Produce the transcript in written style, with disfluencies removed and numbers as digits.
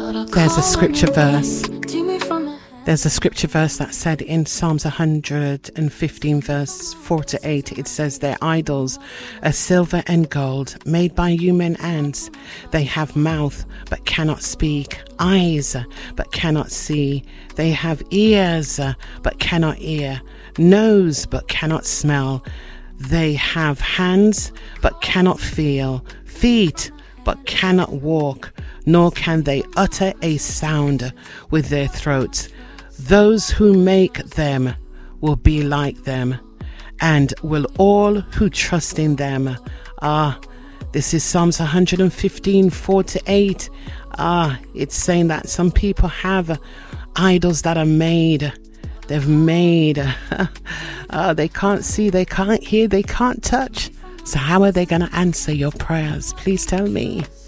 There's a scripture verse. There's a scripture verse that said in Psalms 115 verse 4 to 8, it says, their idols are silver and gold made by human hands. They have mouth but cannot speak, eyes but cannot see. They have ears but cannot hear, nose but cannot smell. They have hands but cannot feel, feet but cannot walk, nor can they utter a sound with their throats. Those who make them will be like them, and will all who trust in them. This is Psalms 115, 4 to 8. It's saying that some people have idols that are made. They've made. They can't see, they can't hear, they can't touch. So how are they going to answer your prayers? Please tell me.